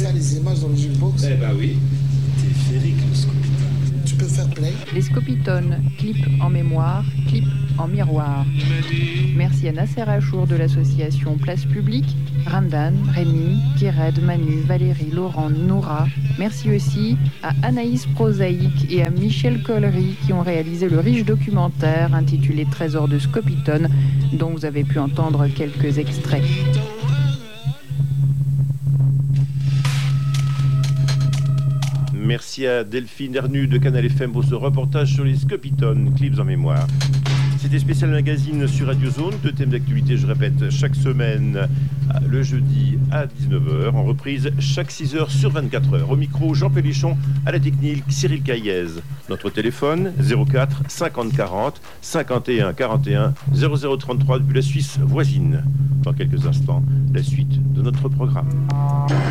a les images dans le jukebox. Eh ben oui. T'es féerique, le Scopitone. Tu peux faire play. Les Scopitones, clip en mémoire, clip en miroir. Merci à Nasser Achour de l'association Place Publique, Ramdan, Rémi, Kired, Manu, Valérie, Laurent, Noura. Merci aussi à Anaïs Prosaïque et à Michel Collery qui ont réalisé le riche documentaire intitulé Trésor de Scopitone, dont vous avez pu entendre quelques extraits. Merci à Delphine Ernu de Canal FM pour ce reportage sur les Scopitones, clips en mémoire. C'était Spécial Magazine sur Radio Zone. 2 thèmes d'actualité, je répète, chaque semaine, le jeudi à 19h, en reprise chaque 6h sur 24h. Au micro, Jean Pélichon, à la technique, Cyril Caillez. Notre téléphone, 04 50 40 51 41 0033 depuis la Suisse voisine. Dans quelques instants, la suite de notre programme.